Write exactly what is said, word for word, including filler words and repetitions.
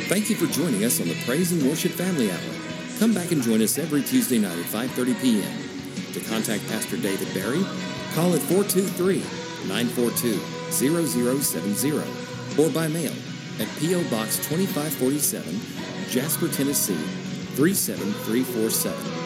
Thank you for joining us on the Praise and Worship Family Hour. Come back and join us every Tuesday night at five thirty p.m. To contact Pastor David Barry, call at four two three, nine four two, zero zero seven zero or by mail at P O. Box twenty-five forty-seven, Jasper, Tennessee, three seven three four seven.